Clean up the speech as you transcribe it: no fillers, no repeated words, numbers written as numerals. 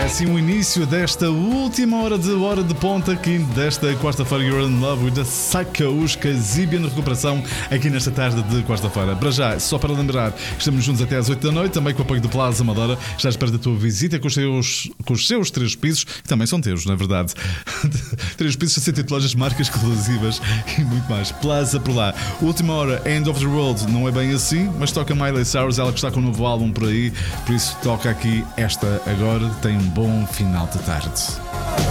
assim o início desta última hora de ponta aqui desta quarta-feira. You're in love with the Psychos, Casíbia na recuperação aqui nesta tarde de quarta-feira. Para já, só para lembrar, estamos juntos até às 8 da noite, também com o apoio do Plaza Amadora. Já espero da tua visita com os seus 3 pisos, que também são teus, na verdade. 3 pisos, 60 lojas, marcas exclusivas e muito mais. Plaza por lá. Última hora, End of the World, não é bem assim, mas toca Miley Cyrus, ela que está com um novo álbum por aí, por isso toca aqui esta agora. Tem um bom final de tarde.